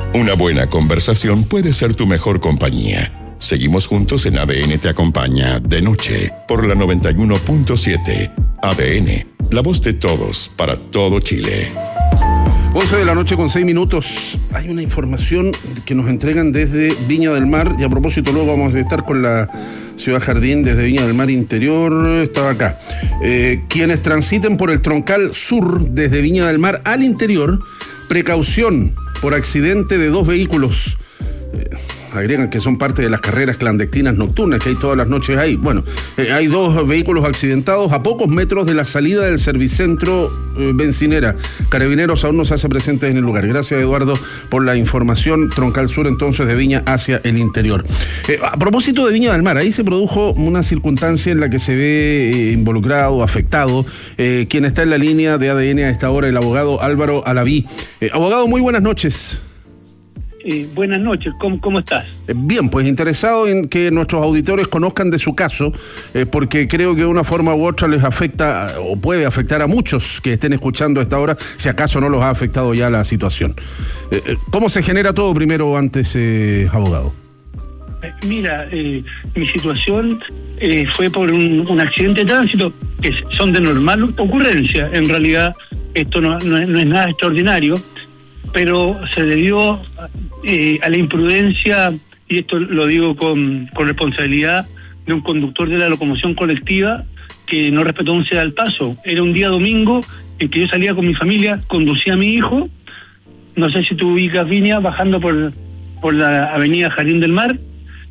Una buena conversación puede ser tu mejor compañía. Seguimos juntos en ADN Te Acompaña de noche por la 91.7. ADN, la voz de todos para todo Chile. 11 de la noche con 6 minutos. Hay una información que nos entregan desde Viña del Mar y a propósito luego vamos a estar con la Ciudad Jardín desde Viña del Mar Interior. Estaba acá. Quienes transiten por el troncal sur desde Viña del Mar al interior, precaución por accidente de 2 vehículos. Agregan que son parte de las carreras clandestinas nocturnas que hay todas las noches ahí. Bueno, hay 2 vehículos accidentados a pocos metros de la salida del Servicentro Bencinera. Carabineros aún no se hace presente en el lugar. Gracias, Eduardo, por la información. Troncal sur, entonces, de Viña hacia el interior. A propósito de Viña del Mar, ahí se produjo una circunstancia en la que se ve involucrado, afectado, quien está en la línea de ADN a esta hora, el abogado Álvaro Alaví. Abogado, muy buenas noches. Buenas noches, ¿cómo estás? Bien, pues interesado en que nuestros auditores conozcan de su caso, porque creo que de una forma u otra les afecta o puede afectar a muchos que estén escuchando a esta hora, si acaso no los ha afectado ya la situación. ¿Cómo se genera todo primero antes, abogado? Mira, mi situación fue por un accidente de tránsito, que son de normal ocurrencia. En realidad esto no es nada extraordinario, pero se debió a la imprudencia, y esto lo digo con responsabilidad, de un conductor de la locomoción colectiva que no respetó un ceda al paso. Era un día domingo en que yo salía con mi familia, conducía a mi hijo, no sé si tú ubicas Viña, bajando por la avenida Jardín del Mar.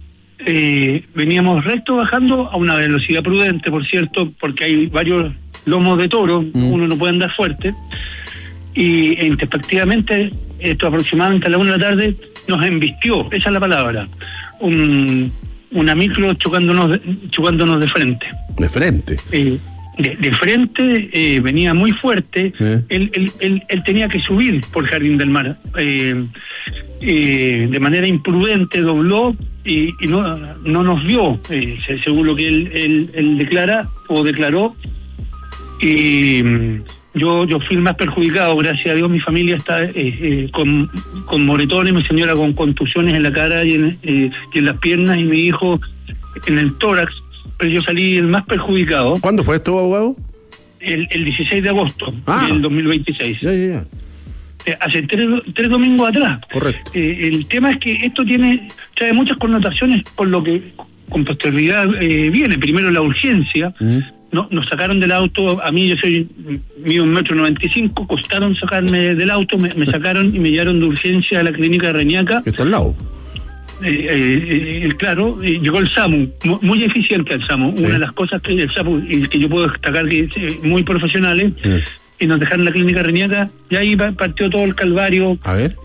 Veníamos recto bajando a una velocidad prudente, por cierto, porque hay varios lomos de toro, uno no puede andar fuerte. Y efectivamente, esto aproximadamente a la 1 de la tarde, nos embistió, esa es la palabra, una micro chocándonos de frente. ¿De frente? De frente, venía muy fuerte. Él tenía que subir por Jardín del Mar. De manera imprudente dobló y no nos vio, según lo que él declaró. Y yo fui el más perjudicado, gracias a Dios. Mi familia está con moretones, mi señora con contusiones en la cara y en las piernas, y mi hijo en el tórax, pero yo salí el más perjudicado. ¿Cuándo fue esto, abogado? El 16 de agosto del 2026. Ya. Hace tres domingos atrás. Correcto. El tema es que esto trae muchas connotaciones por lo que con posterioridad viene. Primero, la urgencia. Nos sacaron del auto, a mí yo mido 1,95 m, costaron sacarme del auto, me sacaron y me llevaron de urgencia a la clínica de Reñaca. ¿Está al lado? Claro, llegó el SAMU, muy eficiente el SAMU. Una de las cosas que el SAMU, y que yo puedo destacar que es muy profesionales, y nos dejaron en la clínica de Reñaca, y ahí partió todo el calvario. A ver.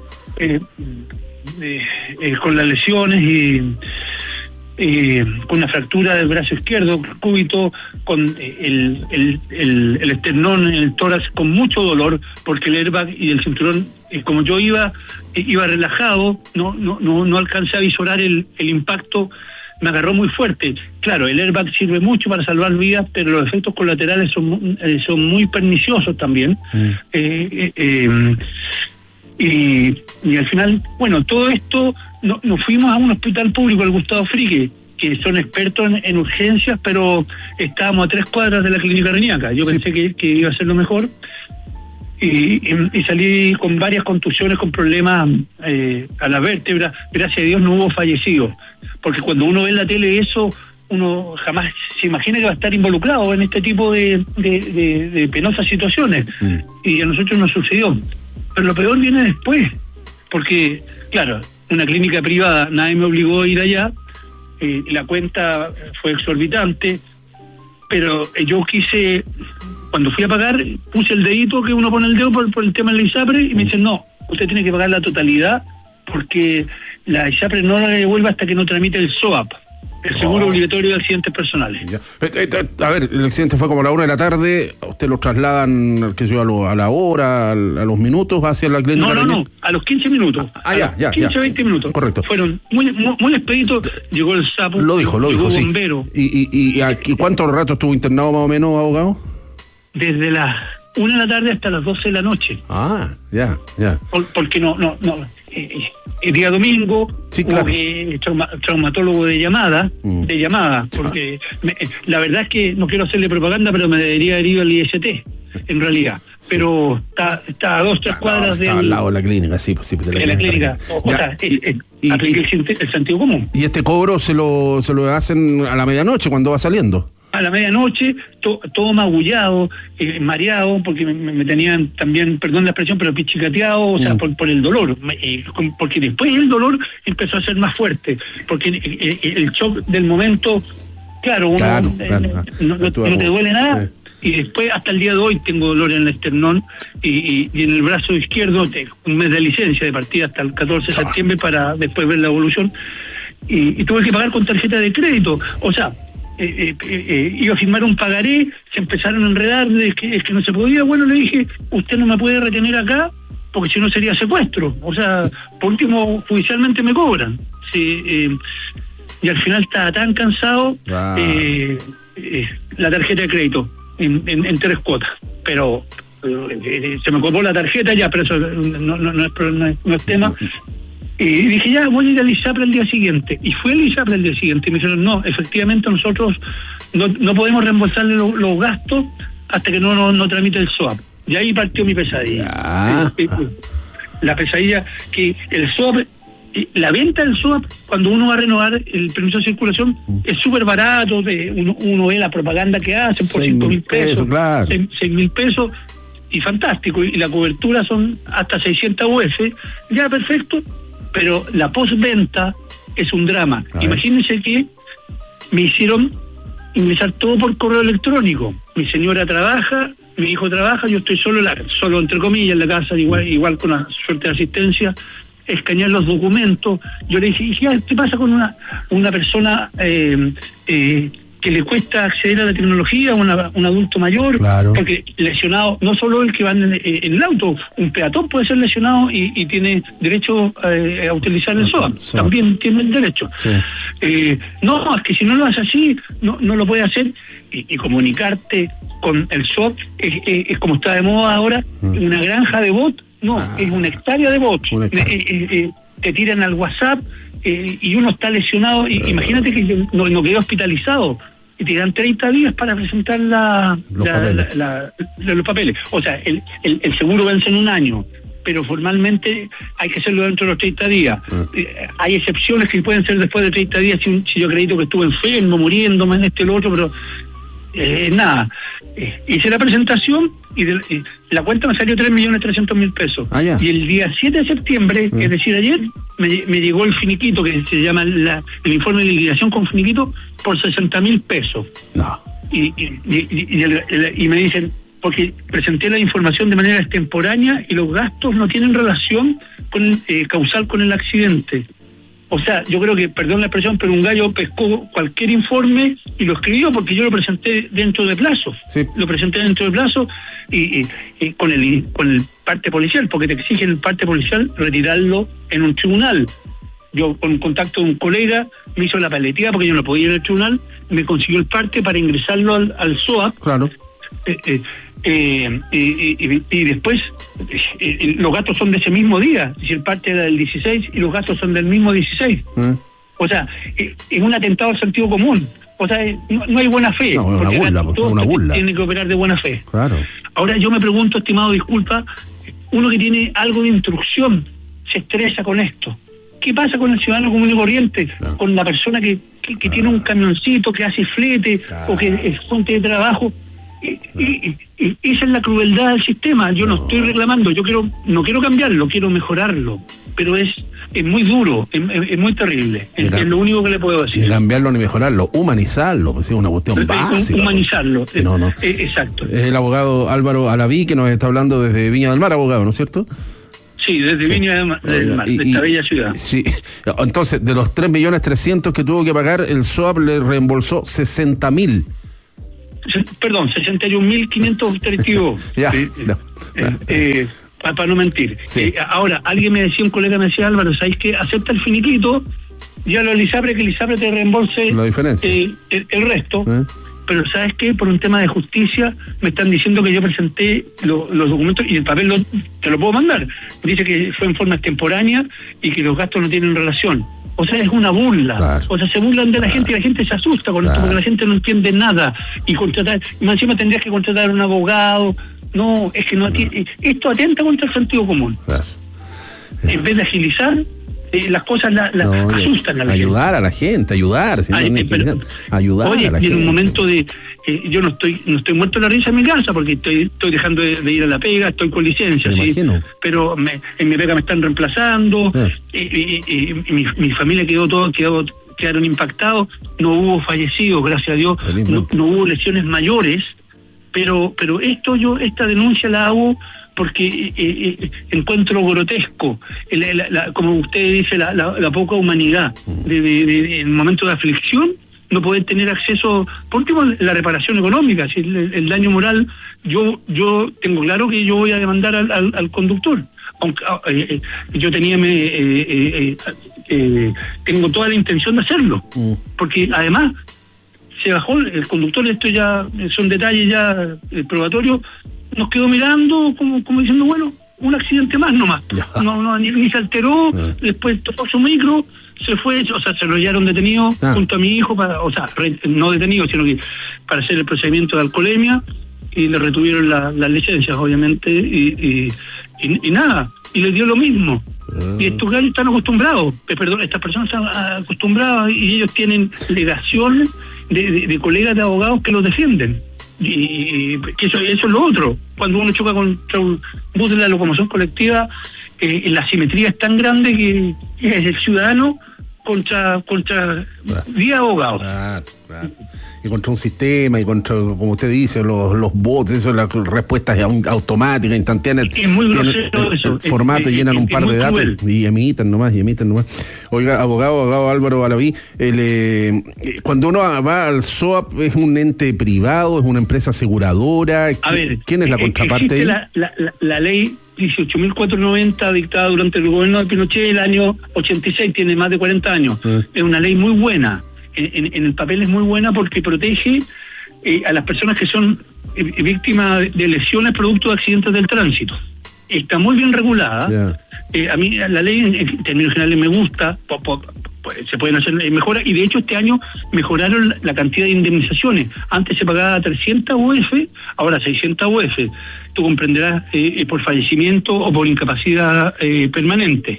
Con las lesiones y con una fractura del brazo izquierdo, cúbito, con el esternón en el tórax con mucho dolor, porque el airbag y el cinturón, como yo iba relajado, no alcancé a visorar el impacto, me agarró muy fuerte. Claro, el airbag sirve mucho para salvar vidas, pero los efectos colaterales son muy perniciosos también. Y al final, bueno, todo esto, nos fuimos a un hospital público, el Gustavo Fricke, que son expertos en urgencias, pero estábamos a 3 cuadras de la clínica Reñaca. Yo pensé que iba a ser lo mejor, y salí con varias contusiones, con problemas a la vértebra. Gracias a Dios no hubo fallecidos, porque cuando uno ve en la tele eso, uno jamás se imagina que va a estar involucrado en este tipo de penosas situaciones, y a nosotros nos sucedió. Pero lo peor viene después, porque, claro, una clínica privada, nadie me obligó a ir allá, la cuenta fue exorbitante, pero yo quise, cuando fui a pagar, puse el dedito que uno pone el dedo por el tema de la ISAPRE, y me dicen, no, usted tiene que pagar la totalidad, porque la ISAPRE no la devuelve hasta que no tramite el SOAP, el seguro obligatorio de accidentes personales. A ver, el accidente fue como a la 1 de la tarde, usted lo trasladan, qué sé yo, a la hora, a los minutos hacia la clínica. No, a los 15 minutos. Ya. 20 minutos. Correcto. Fueron muy expeditos, llegó el sapo, lo dijo, llegó sí. Bombero. ¿Y cuánto rato estuvo internado más o menos, abogado? Desde las 1 de la tarde hasta las 12 de la noche. Ya. Porque no, día domingo, sí, claro. Traumatólogo de llamada, porque la verdad es que no quiero hacerle propaganda, pero me debería haber ido al IST, en realidad. Pero está a 2-3 cuadras está al lado de la clínica, sí, de la clínica. O sea, aplique el sentido común. ¿Y este cobro se lo hacen a la medianoche cuando va saliendo? A la medianoche, todo magullado, mareado, porque me tenían también, perdón la expresión, pero pichicateado, o sea, por el dolor. Porque después el dolor empezó a ser más fuerte, porque el shock del momento, claro, uno no te duele nada. Y después, hasta el día de hoy, tengo dolor en el esternón y en el brazo izquierdo, un mes de licencia de partida hasta el 14 de septiembre para después ver la evolución. Y tuve que pagar con tarjeta de crédito. O sea, iba a firmar un pagaré, se empezaron a enredar, es que no se podía. Bueno, le dije, usted no me puede retener acá, porque si no sería secuestro. O sea, por último, judicialmente me cobran. Sí, y al final estaba tan cansado, la tarjeta de crédito. En 3 cuotas, pero se me copó la tarjeta ya, pero eso no es tema. Y dije, ya, voy a ir al ISAPRE el día siguiente. Y fui al ISAPRE el día siguiente y me dijeron, no, efectivamente nosotros no podemos reembolsarle los gastos hasta que no tramite el SOAP. Y ahí partió mi pesadilla. La pesadilla que el SOAP, la venta del SOAP, cuando uno va a renovar el permiso de circulación, es súper barato, uno ve la propaganda que hacen por 5.000 pesos, claro. 6.000 pesos, y fantástico, y la cobertura son hasta 600 UF, ya perfecto, pero la postventa es un drama. Imagínense que me hicieron ingresar todo por correo electrónico. Mi señora trabaja, mi hijo trabaja, yo estoy solo entre comillas en la casa, igual con una suerte de asistencia, escanear los documentos. Yo le dije, ¿qué pasa con una persona que le cuesta acceder a la tecnología, un adulto mayor? Claro. Porque lesionado, no solo el que va en el auto, un peatón puede ser lesionado y tiene derecho a utilizar el SOAP, también tiene el derecho. Sí. No, es que si no lo hace así, no lo puede hacer, y comunicarte con el SOAP es como está de moda ahora, una granja de bots. No, es una hectárea de bots. Te tiran al WhatsApp y uno está lesionado. Imagínate que no quedó hospitalizado. Y te dan 30 días para presentar los papeles. O sea, el seguro vence en 1 año, pero formalmente hay que hacerlo dentro de los 30 días. Hay excepciones que pueden ser después de 30 días si yo acredito que estuve enfermo, muriéndome en lo otro, pero nada. Hice la presentación y la cuenta me salió 3.300.000 pesos. Y el día 7 de septiembre, es decir, ayer, me llegó el finiquito, que se llama el informe de liquidación con finiquito, por 60.000 pesos. No. Y me dicen, porque presenté la información de manera extemporánea y los gastos no tienen relación causal con el accidente. O sea, yo creo que, perdón la expresión, pero un gallo pescó cualquier informe y lo escribió porque yo lo presenté dentro de plazo. Sí. Lo presenté dentro de plazo y con el parte policial, porque te exigen el parte policial retirarlo en un tribunal. Yo, con contacto de un colega, me hizo la paleteada porque yo no podía ir al tribunal, me consiguió el parte para ingresarlo al SOAP. Claro. Y después los gastos son de ese mismo día, si el parte era del 16 y los gastos son del mismo 16. O sea, es un atentado al sentido común. O sea, no hay buena fe. No, una burla. Tiene que operar de buena fe. Claro. Ahora yo me pregunto, estimado, disculpa, uno que tiene algo de instrucción se estresa con esto. ¿Qué pasa con el ciudadano común y corriente? Claro. Con la persona que tiene un camioncito, que hace flete, o que es fuente de trabajo. Y esa es la crueldad del sistema. Yo no estoy reclamando, no quiero cambiarlo, quiero mejorarlo, pero es muy duro, es muy terrible, es lo único que le puedo decir. Ni cambiarlo ni mejorarlo, humanizarlo, pues es una cuestión básica. Humanizarlo, exacto. Es el abogado Álvaro Alaví que nos está hablando desde Viña del Mar, abogado, ¿no es cierto? Sí, desde Viña del Mar, de esta bella ciudad. Sí. Entonces, de los 3.300.000 que tuvo que pagar, el SOAP le reembolsó 60.000. Perdón, 61.532. Sí, para no mentir. Sí. Ahora, un colega me decía, Álvaro, ¿sabes qué? Acepta el finiquito, ya lo ISAPRE, que el ISAPRE te reembolse la diferencia. El resto. pero ¿sabes qué? Por un tema de justicia me están diciendo que yo presenté los documentos y el papel te lo puedo mandar. Dice que fue en forma extemporánea y que los gastos no tienen relación. O sea, es una burla. Claro. O sea, se burlan de la gente y la gente se asusta con esto porque la gente no entiende nada. Y más encima tendrías que contratar a un abogado. No, es que esto atenta contra el sentido común. Claro. En vez de agilizar, las cosas asustan a la ayudar gente. Ayudar a la gente, ayudar oye, a la gente. Y en un momento de yo no estoy muerto de la risa en mi casa porque estoy dejando de ir a la pega, estoy con licencia, ¿sí? Pero en mi pega me están reemplazando, y mi familia quedaron impactados, no hubo fallecidos, gracias a Dios, no hubo lesiones mayores, pero esta denuncia la hago porque encuentro grotesco, como usted dice, la poca humanidad en momentos de aflicción, no poder tener acceso, por último, la reparación económica, si el daño moral, yo tengo claro que yo voy a demandar al conductor, aunque yo tengo toda la intención de hacerlo, porque además se bajó el conductor, esto ya son detalles ya probatorios, nos quedó mirando como diciendo, bueno, un accidente más nomás, ni se alteró, después tocó su micro, se fue, o sea, se lo hallaron detenido junto a mi hijo, no detenido, sino que para hacer el procedimiento de alcoholemia, y le retuvieron las licencias, obviamente, y nada, y le dio lo mismo. Y estos gallos están acostumbrados, estas personas están acostumbradas y ellos tienen legaciones de colegas de abogados que los defienden. Y que eso es lo otro. Cuando uno choca contra un bus de la locomoción colectiva, la asimetría es tan grande que es el ciudadano contra 10 abogados. Claro. Y contra un sistema, y contra, como usted dice, los bots, eso, las respuestas automáticas, instantáneas. Es muy grosero eso. Formato, llenan un par de datos cruel. Y emiten nomás. Oiga, abogado Álvaro Balaví, cuando uno va al SOAP, ¿es un ente privado, es una empresa aseguradora? A ver, ¿quién es la contraparte ahí? La ley 18.490 dictada durante el gobierno de Pinochet el año 86, tiene más de 40 años. Es una ley muy buena. En el papel es muy buena porque protege a las personas que son víctimas de lesiones producto de accidentes del tránsito. Está muy bien regulada. A mí la ley en términos generales me gusta, se pueden hacer mejoras, y de hecho este año mejoraron la cantidad de indemnizaciones. Antes se pagaba 300 UF, ahora 600 UF. Tú comprenderás, por fallecimiento o por incapacidad permanente.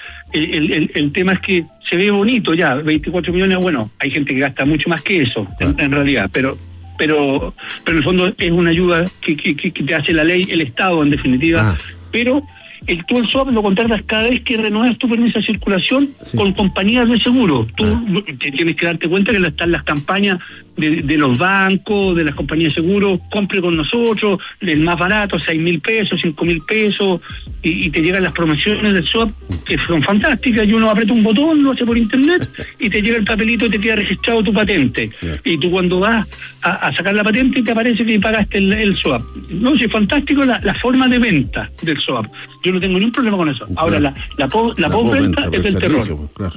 El tema es que se ve bonito ya, 24 millones, bueno, hay gente que gasta mucho más que eso, en realidad, pero en el fondo es una ayuda que te hace la ley, el Estado en definitiva, pero tú el SOAP lo contratas cada vez que renuevas tu permiso de circulación con compañías de seguro. Tú tienes que darte cuenta que están las campañas de los bancos, de las compañías de seguro, compre con nosotros, el más barato, 6.000 pesos, 5.000 pesos, y te llegan las promociones del SOAP, que son fantásticas, y uno aprieta un botón, lo hace por internet, y te llega el papelito y te queda registrado tu patente. Y tú cuando vas a sacar la patente te aparece que pagaste el SOAP. No, es fantástico la forma de venta del SOAP. Yo no tengo ningún problema con eso. Ahora, la postventa es del terror. Claro.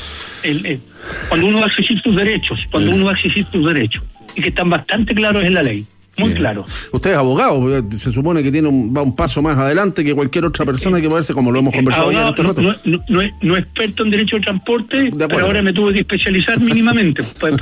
Cuando uno va a exigir tus derechos, y que están bastante claros en la ley, muy claro. Usted es abogado, se supone que va un paso más adelante que cualquier otra persona que verse, como lo hemos conversado ya en este rato. No experto en derecho de transporte, pero ahora me tuve que especializar mínimamente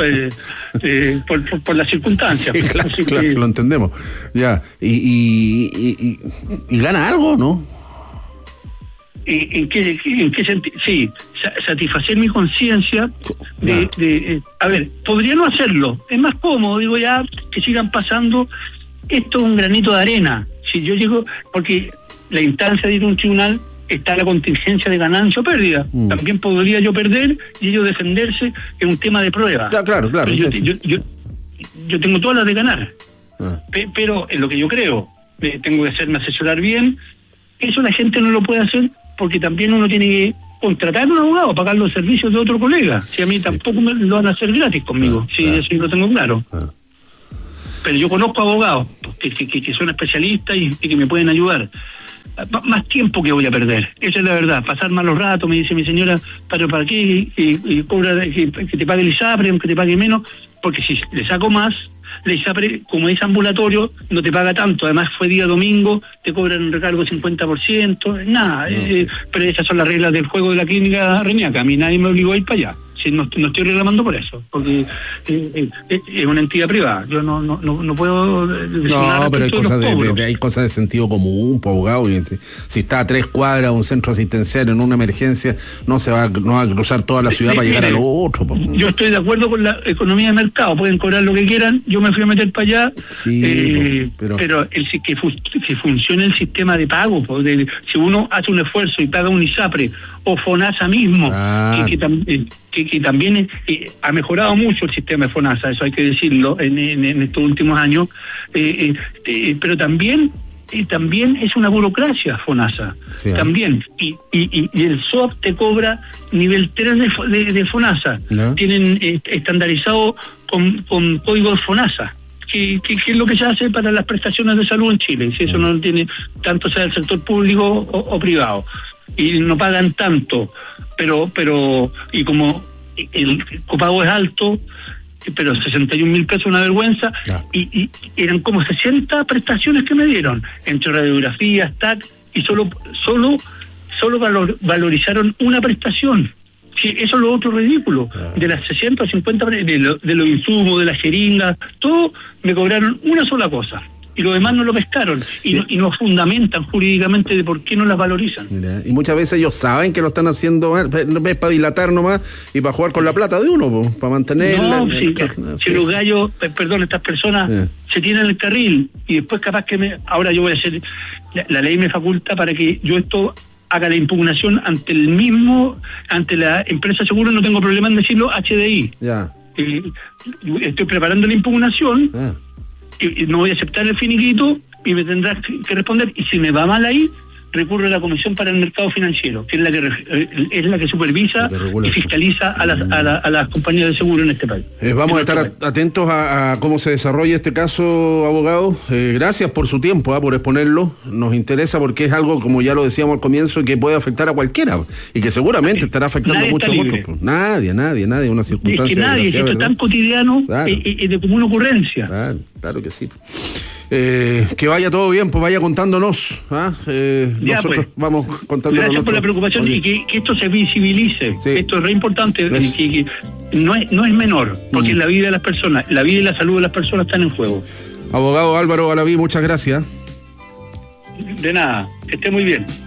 por las circunstancias. Sí, claro, lo entendemos. Ya, y gana algo, ¿no? ¿En qué sentido? Sí, satisfacer mi conciencia a ver, podría no hacerlo, es más cómodo, digo, ya que sigan pasando. Esto es un granito de arena. Si yo llego, porque la instancia de ir a un tribunal está la contingencia de ganancia o pérdida. También podría yo perder y ellos defenderse en un tema de prueba. Claro. Yo tengo todas las de ganar, pero en lo que yo creo, tengo que hacerme asesorar bien. Eso la gente no lo puede hacer porque también uno tiene que contratar a un abogado, pagar los servicios de otro colega. Si a mí tampoco me lo van a hacer gratis conmigo, eso lo tengo claro. Pero yo conozco abogados que son especialistas y que me pueden ayudar. Más tiempo que voy a perder, esa es la verdad. Pasar malos ratos, me dice mi señora, pero ¿para qué? Y cobra que te pague el ISAPRE, aunque te pague menos, porque si le saco más, la ISAPRE, como es ambulatorio, no te paga tanto, además fue día domingo, te cobran un recargo 50%, nada, sí. Pero esas son las reglas del juego de la clínica Reñaca, a mí nadie me obligó a ir para allá. No estoy reclamando por eso, porque es una entidad privada. Yo no puedo... No, pero hay cosas de sentido común, abogado. Si está a 3 cuadras un centro asistencial en una emergencia, no va a cruzar toda la ciudad para llegar a lo otro. Yo estoy de acuerdo con la economía de mercado, pueden cobrar lo que quieran, yo me fui a meter para allá, sí, pero que funcione el sistema de pago, si uno hace un esfuerzo y paga un ISAPRE o FONASA mismo, que también ha mejorado mucho el sistema de FONASA, eso hay que decirlo, en estos últimos años, pero también es una burocracia FONASA, sí, también, y el SOAP te cobra nivel 3 de FONASA, ¿no? Tienen estandarizado con código de FONASA, que es lo que se hace para las prestaciones de salud en Chile, si eso no tiene, tanto sea del sector público o privado, y no pagan tanto, pero y como el copago es alto, pero 61.000 pesos una vergüenza, claro. y eran como 60 prestaciones que me dieron, entre radiografías, TAC, y solo valorizaron una prestación. Sí, eso es lo otro ridículo. Claro. De las 650 de los insumos, de las jeringas, todo me cobraron una sola cosa. Y lo demás no lo pescaron y no fundamentan jurídicamente de por qué no las valorizan. Mira, y muchas veces ellos saben que lo están haciendo mal, es para dilatar nomás y para jugar con la plata de uno, para mantener... No, si los gallos, perdón, estas personas se tiran el carril y después capaz que ahora yo voy a hacer... La ley me faculta para que yo esto haga la impugnación ante la empresa de seguro, no tengo problema en decirlo, HDI. Ya. Estoy preparando la impugnación... Y no voy a aceptar el finiquito y me tendrás que responder, y si me va mal ahí, recurro a la Comisión para el Mercado Financiero, que es la que supervisa y fiscaliza a las compañías de seguro en este país. Vamos a estar atentos a cómo se desarrolla este caso, abogado. Gracias por su tiempo, por exponerlo. Nos interesa porque es algo, como ya lo decíamos al comienzo, que puede afectar a cualquiera y que seguramente estará afectando a muchos otros. Nadie, una circunstancia. Es que nadie, esto es tan cotidiano, claro. De como una ocurrencia. Claro que sí. Que vaya todo bien, pues vaya contándonos. Nosotros vamos contándonos. Gracias por la preocupación y que esto se visibilice. Sí. Esto es re importante, que no es menor, porque la vida de las personas, la vida y la salud de las personas están en juego. Abogado Álvaro Galaví, muchas gracias. De nada, que esté muy bien.